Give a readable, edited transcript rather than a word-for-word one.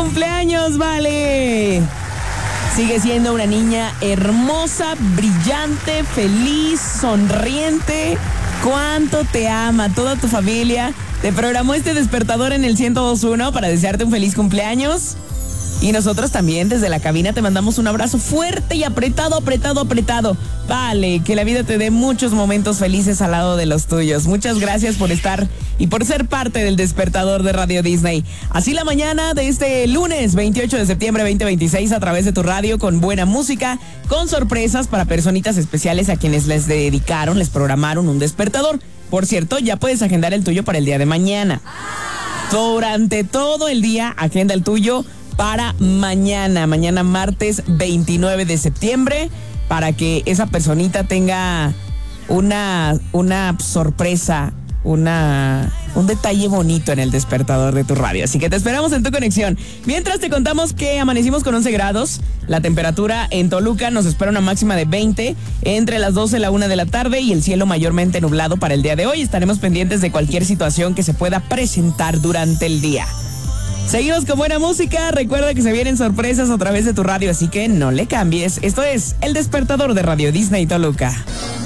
cumpleaños, Vale! Sigue siendo una niña hermosa, brillante, feliz, sonriente. ¡Cuánto te ama toda tu familia! Te programó este despertador en el 102.1 para desearte un feliz cumpleaños. Y nosotros también desde la cabina te mandamos un abrazo fuerte y apretado. Vale, que la vida te dé muchos momentos felices al lado de los tuyos. Muchas gracias por estar y por ser parte del despertador de Radio Disney. Así la mañana de este lunes 28 de septiembre 2026 a través de tu radio, con buena música, con sorpresas para personitas especiales a quienes les programaron un despertador. Por cierto, ya puedes agendar el tuyo para el día de mañana. Durante todo el día, agenda el tuyo para mañana martes 29 de septiembre, para que esa personita tenga una sorpresa, un detalle bonito en el despertador de tu radio. Así que te esperamos en tu conexión. Mientras te contamos que amanecimos con 11 grados. La temperatura en Toluca nos espera una máxima de 20 entre las 12 y la 1 de la tarde, y el cielo mayormente nublado para el día de hoy. Estaremos pendientes de cualquier situación que se pueda presentar durante el día. Seguimos con buena música. Recuerda que se vienen sorpresas a través de tu radio, así que no le cambies. Esto es El Despertador de Radio Disney Toluca.